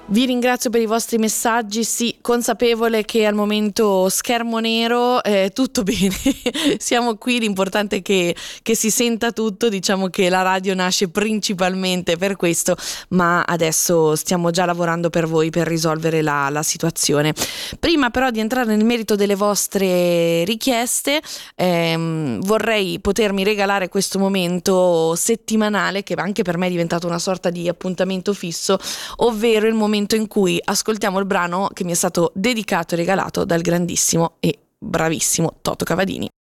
Vi ringrazio per i vostri messaggi, sì, consapevole che al momento schermo nero, tutto bene, siamo qui, l'importante è che si senta tutto, diciamo che la radio nasce principalmente per questo, ma adesso stiamo già lavorando per voi per risolvere la situazione. Prima però di entrare nel merito delle vostre richieste, vorrei potermi regalare questo momento settimanale, che anche per me è diventato una sorta di appuntamento fisso, ovvero il momento in cui ascoltiamo il brano che mi è stato dedicato e regalato dal grandissimo e bravissimo Toto Cavadini.